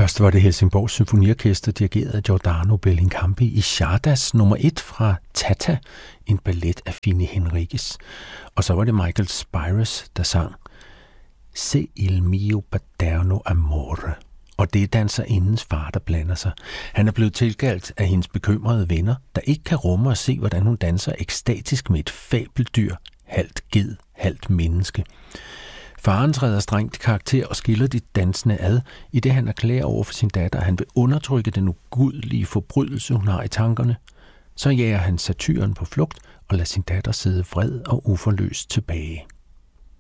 Først var det Helsingborgs Symfoniorkester, dirigeret af Giordano Bellincampi i Czardas nummer 1 fra Tata, en ballet af Fini Henriques. Og så var det Michael Spyros, der sang Se il mio paterno amore. Og det er danserindens far, der blander sig. Han er blevet tilkaldt af hendes bekymrede venner, der ikke kan rumme at se, hvordan hun danser ekstatisk med et fabeldyr, halvt ged, halvt menneske. Faren træder strengt karakter og skiller de dansende ad, i det han erklærer over for sin datter, at han vil undertrykke den ugudelige forbrydelse, hun har i tankerne. Så jager han satyren på flugt og lader sin datter sidde vred og uforløst tilbage.